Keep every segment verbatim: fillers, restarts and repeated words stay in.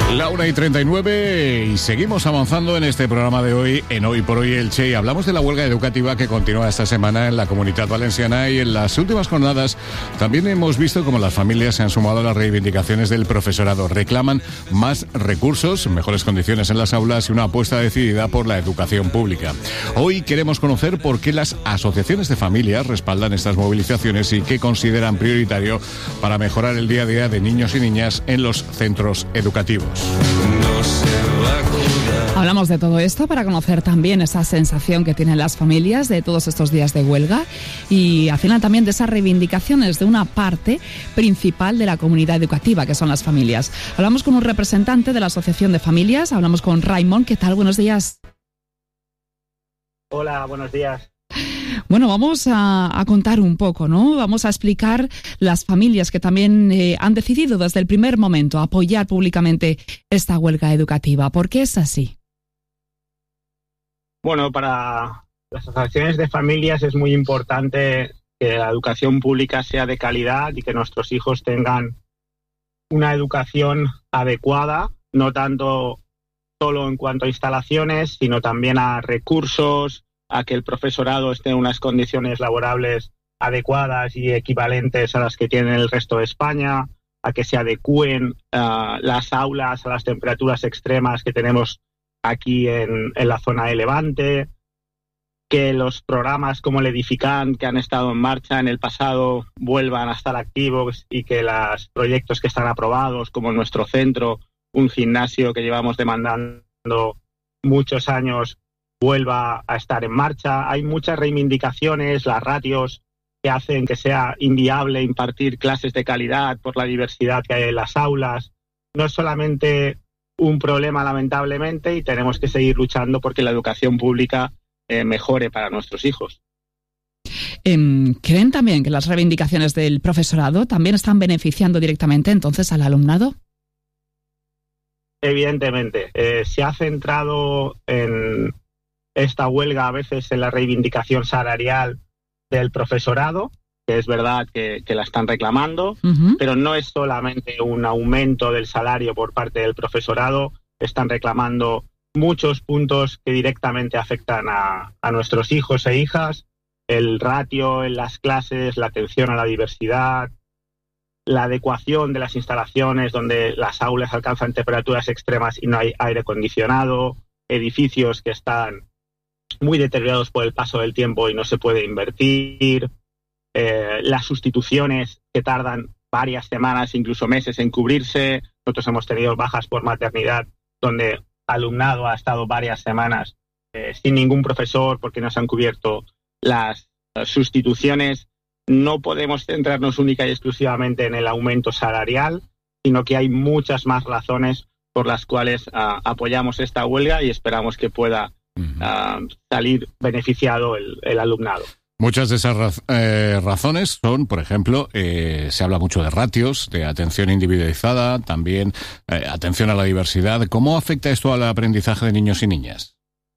La una y treinta y nueve y seguimos avanzando en este programa de hoy, en Hoy por Hoy Elche, y hablamos de la huelga educativa que continúa esta semana en la Comunitat Valenciana, y en las últimas jornadas también hemos visto cómo las familias se han sumado a las reivindicaciones del profesorado. Reclaman más recursos, mejores condiciones en las aulas y una apuesta decidida por la educación pública. Hoy queremos conocer por qué las asociaciones de familias respaldan estas movilizaciones y qué consideran prioritario para mejorar el día a día de niños y niñas en los centros educativos. Hablamos de todo esto para conocer también esa sensación que tienen las familias de todos estos días de huelga y al final también de esas reivindicaciones de una parte principal de la comunidad educativa, que son las familias. Hablamos con un representante de la Asociación de Familias, hablamos con Raimon. ¿Qué tal? Buenos días. Hola, buenos días. Bueno, vamos a, a contar un poco, ¿no? Vamos a explicar las familias que también eh, han decidido desde el primer momento apoyar públicamente esta huelga educativa. ¿Por qué es así? Bueno, para las asociaciones de familias es muy importante que la educación pública sea de calidad y que nuestros hijos tengan una educación adecuada, no tanto solo en cuanto a instalaciones, sino también a recursos, a que el profesorado esté en unas condiciones laborables adecuadas y equivalentes a las que tiene el resto de España, a que se adecúen uh, las aulas a las temperaturas extremas que tenemos aquí en, en la zona de Levante, que los programas como el Edificant, que han estado en marcha en el pasado, vuelvan a estar activos y que los proyectos que están aprobados, como nuestro centro, un gimnasio que llevamos demandando muchos años, vuelva a estar en marcha. Hay muchas reivindicaciones, las ratios que hacen que sea inviable impartir clases de calidad por la diversidad que hay en las aulas. No es solamente un problema, lamentablemente, y tenemos que seguir luchando porque la educación pública eh, mejore para nuestros hijos. Eh, ¿Creen también que las reivindicaciones del profesorado también están beneficiando directamente entonces al alumnado? Evidentemente. Eh, se ha centrado en esta huelga a veces en la reivindicación salarial del profesorado, que es verdad que, que la están reclamando, uh-huh. pero no es solamente un aumento del salario por parte del profesorado, están reclamando muchos puntos que directamente afectan a, a nuestros hijos e hijas, el ratio en las clases, la atención a la diversidad, la adecuación de las instalaciones donde las aulas alcanzan temperaturas extremas y no hay aire acondicionado, edificios que están muy deteriorados por el paso del tiempo y no se puede invertir, eh, las sustituciones que tardan varias semanas, incluso meses en cubrirse. Nosotros hemos tenido bajas por maternidad donde alumnado ha estado varias semanas eh, sin ningún profesor porque no se han cubierto las uh, sustituciones. No podemos centrarnos única y exclusivamente en el aumento salarial, sino que hay muchas más razones por las cuales uh, apoyamos esta huelga y esperamos que pueda Uh, salir beneficiado el, el alumnado. Muchas de esas raz- eh, razones son, por ejemplo, eh, se habla mucho de ratios, de atención individualizada, también eh, atención a la diversidad. ¿Cómo afecta esto al aprendizaje de niños y niñas?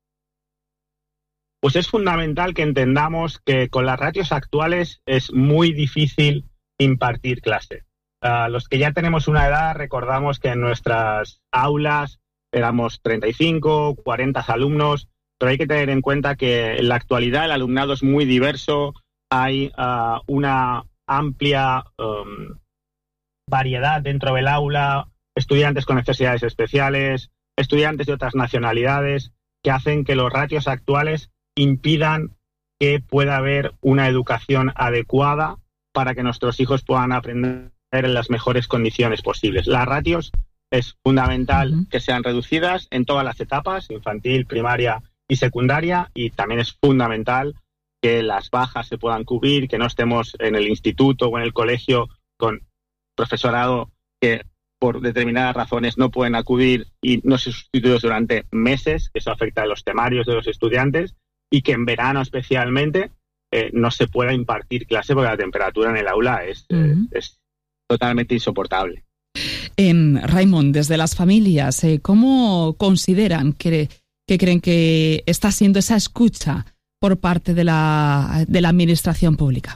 Pues es fundamental que entendamos que con las ratios actuales es muy difícil impartir clase. Uh, los que ya tenemos una edad recordamos que en nuestras aulas éramos treinta y cinco, cuarenta alumnos, pero hay que tener en cuenta que en la actualidad el alumnado es muy diverso, hay uh, una amplia um, variedad dentro del aula, estudiantes con necesidades especiales, estudiantes de otras nacionalidades, que hacen que los ratios actuales impidan que pueda haber una educación adecuada para que nuestros hijos puedan aprender en las mejores condiciones posibles. Las ratios es fundamental uh-huh. que sean reducidas en todas las etapas, infantil, primaria y secundaria, y también es fundamental que las bajas se puedan cubrir, que no estemos en el instituto o en el colegio con profesorado que por determinadas razones no pueden acudir y no se sustituyen durante meses, que eso afecta a los temarios de los estudiantes, y que en verano especialmente eh, no se pueda impartir clase porque la temperatura en el aula es, uh-huh. eh, es totalmente insoportable. Eh, Raimon, desde las familias, eh, ¿cómo consideran que, que creen que está siendo esa escucha por parte de la, de la administración pública?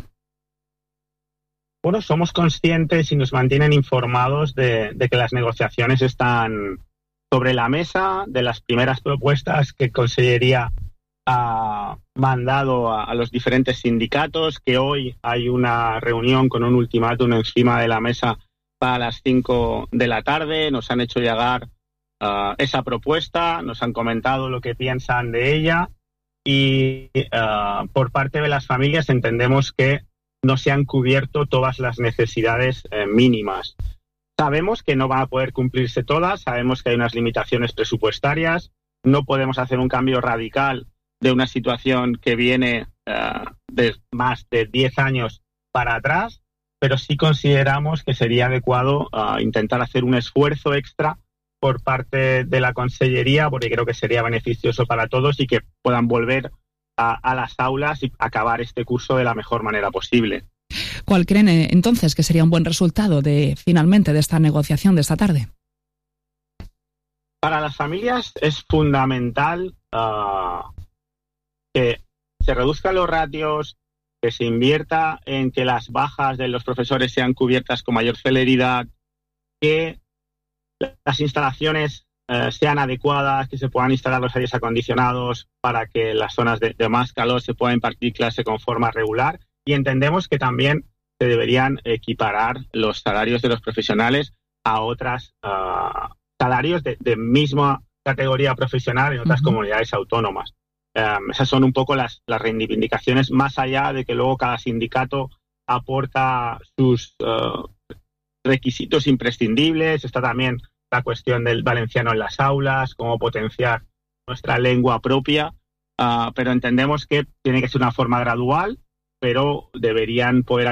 Bueno, somos conscientes y nos mantienen informados de, de que las negociaciones están sobre la mesa de las primeras propuestas que Consellería ha mandado a, a los diferentes sindicatos, que hoy hay una reunión con un ultimátum encima de la mesa para las cinco de la tarde. Nos han hecho llegar uh, esa propuesta, nos han comentado lo que piensan de ella y uh, por parte de las familias entendemos que no se han cubierto todas las necesidades eh, mínimas. Sabemos que no van a poder cumplirse todas, sabemos que hay unas limitaciones presupuestarias, no podemos hacer un cambio radical de una situación que viene uh, de más de diez años para atrás, pero sí consideramos que sería adecuado uh, intentar hacer un esfuerzo extra por parte de la Consellería, porque creo que sería beneficioso para todos y que puedan volver a, a las aulas y acabar este curso de la mejor manera posible. ¿Cuál creen entonces que sería un buen resultado de finalmente de esta negociación de esta tarde? Para las familias es fundamental uh, que se reduzcan los ratios, que se invierta en que las bajas de los profesores sean cubiertas con mayor celeridad, que las instalaciones eh, sean adecuadas, que se puedan instalar los aires acondicionados para que en las zonas de, de más calor se pueda impartir clase con forma regular. Y entendemos que también se deberían equiparar los salarios de los profesionales a otros uh, salarios de, de misma categoría profesional en otras uh-huh. comunidades autónomas. Um, esas son un poco las, las reivindicaciones, más allá de que luego cada sindicato aporta sus uh, requisitos imprescindibles. Está también la cuestión del valenciano en las aulas, cómo potenciar nuestra lengua propia, uh, pero entendemos que tiene que ser una forma gradual, pero deberían poder